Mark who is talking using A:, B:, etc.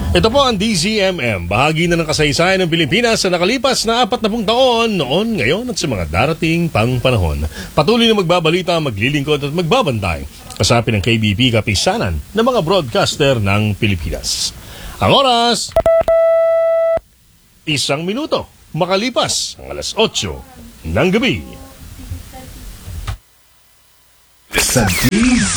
A: Ito po ang DZMM, bahagi na ng kasaysayan ng Pilipinas sa nakalipas na 40 taon noon, ngayon at sa mga darating pang panahon. Patuloy na magbabalita, maglilingkod at magbabantay kasapin ng KBP kapisanan ng mga broadcaster ng Pilipinas. Ang oras, 1 minuto, makalipas ang alas 8 ng gabi.
B: Sa DZMM.